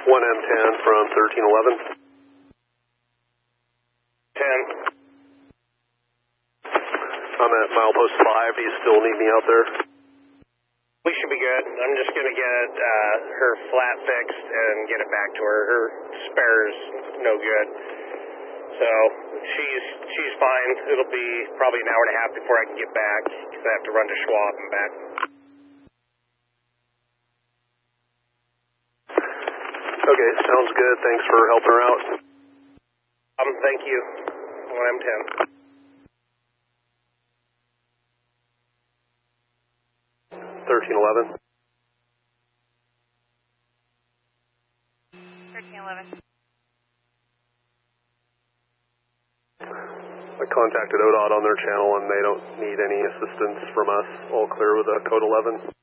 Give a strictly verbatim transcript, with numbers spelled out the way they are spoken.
one M ten from thirteen eleven. ten. I'm at milepost five. Do you still need me out there? We should be good. I'm just going to get uh, her flat fixed and get it back to her. Her spare's no good. So she's she's fine. It'll be probably an hour and a half before I can get back because I have to run to Schwab and back. Okay, sounds good. Thanks for helping her out. Um, thank you. one M ten. thirteen eleven. thirteen eleven. I contacted O D O T on their channel and they don't need any assistance from us. All clear with a code eleven.